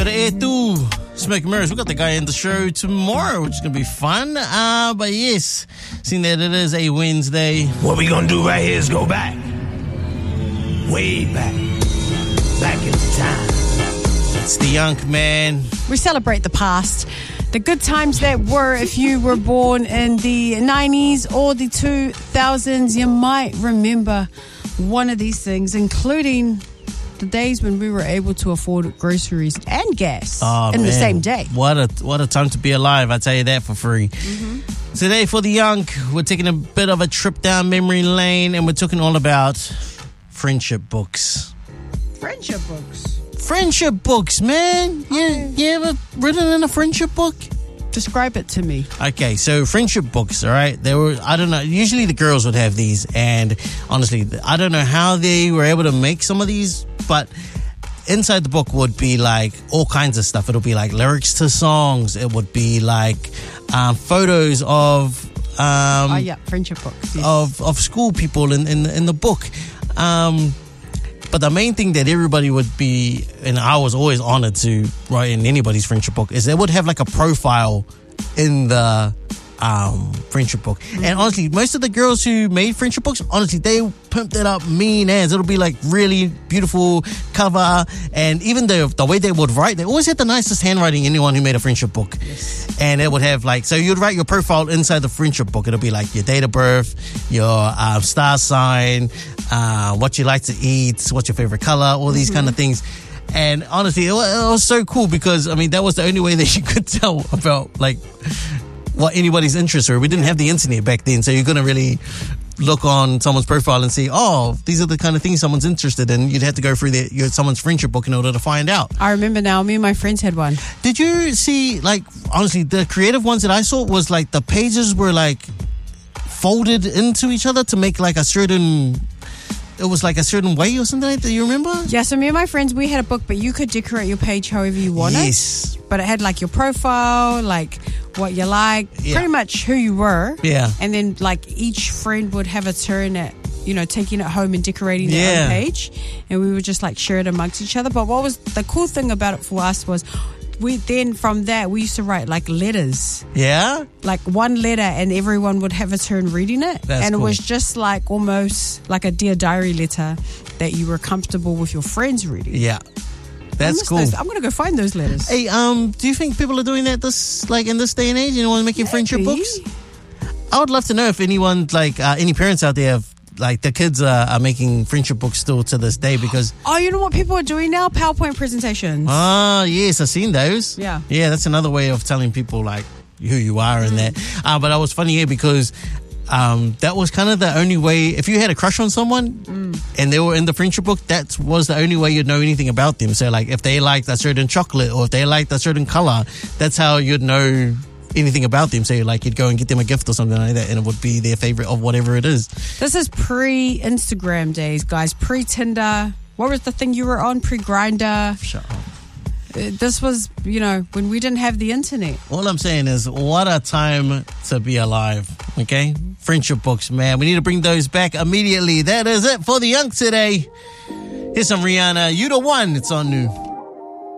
Air 2. Smoke Mirrors. We've got the guy in the show tomorrow, which is going to be fun. But yes, seeing that it is a Wednesday. What we going to do right here is go back. Way back. Back in time. It's the Young Man. We celebrate the past. The good times that were. If you were born in the 90s or the 2000s, you might remember one of these things, including the days when we were able to afford groceries and gas in the same day. What a time to be alive, I tell you that for free. Mm-hmm. Today for the young, we're taking a bit of a trip down memory lane, and we're talking all about friendship books. Friendship books? Friendship books, man. You ever written in a friendship book? Describe it to me. Okay, so friendship books, all right? They were, I don't know, usually the girls would have these, and honestly, I don't know how they were able to make some of these, but inside the book would be like all kinds of stuff. It'll be like lyrics to songs. It would be like photos of friendship books, yes. of school people in the book. But the main thing that everybody would be, and I was always honored to write in anybody's friendship book, is they would have like a profile in the friendship book. Mm-hmm. And honestly, most of the girls who made friendship books, honestly, they pimped it up mean as. It'll be like really beautiful cover, and even the way they would write, they always had the nicest handwriting, anyone who made a friendship book. Yes. And it would have like, so you'd write your profile inside the friendship book. It'll be like your date of birth, your star sign, what you like to eat, what's your favorite color, all these kind of things. And honestly, it was so cool because, I mean, that was the only way that you could tell about like what anybody's interests were. We didn't have the internet back then, so you're going to really look on someone's profile and see, oh, these are the kind of things someone's interested in. You'd have to go through someone's friendship book in order to find out. I remember now, me and my friends had one. Did you see, like, honestly, the creative ones that I saw was like the pages were like folded into each other to make like a certain... It was like a certain way or something like that. You remember? Yeah, so me and my friends, we had a book, but you could decorate your page however you wanted. Yes. But it had like your profile, like what you like, pretty much who you were. Yeah. And then like each friend would have a turn at, taking it home and decorating their own page. And we would just like share it amongst each other. But what was the cool thing about it for us was from that, we used to write like letters. Yeah? Like one letter, and everyone would have a turn reading it. That's and cool. It was just like almost like a Dear Diary letter that you were comfortable with your friends reading. Yeah. That's cool. I'm going to go find those letters. Hey, do you think people are doing that in this day and age? Anyone making friendship books? I would love to know if anyone, any parents out there have, the kids are making friendship books still to this day, because... Oh, you know what people are doing now? PowerPoint presentations. Ah, yes, I've seen those. Yeah. Yeah, that's another way of telling people, who you are and that. But that was funny here because that was kind of the only way... If you had a crush on someone and they were in the friendship book, that was the only way you'd know anything about them. So, if they liked a certain chocolate or if they liked a certain color, that's how you'd know anything about them. So you'd go and get them a gift or something like that, and it would be their favorite of whatever it is. This is pre-Instagram days, guys. Pre-Tinder. What was the thing you were on? Pre-Grindr. Shut up. This was, when we didn't have the internet. All I'm saying is, what a time to be alive. Okay? Friendship books, man. We need to bring those back immediately. That is it for the young today. Here's some Rihanna. You the one. It's on New.